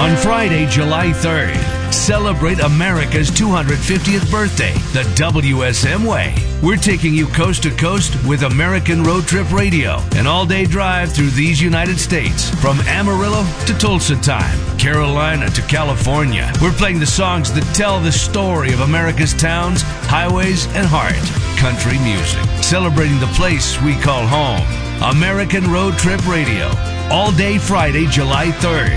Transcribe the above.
On Friday, July 3rd, celebrate America's 250th birthday the WSM way. We're taking you coast to coast with American Road Trip Radio, an all-day drive through these United States, from Amarillo to Tulsa time, Carolina to California. We're playing the songs that tell the story of America's towns, highways, and heart. Country music, celebrating the place we call home. American Road Trip Radio, all day Friday, July 3rd.